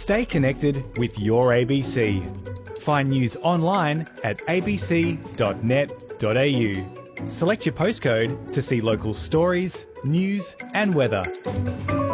Stay connected with your ABC. Find news online at abc.net.au. Select your postcode to see local stories, news and weather.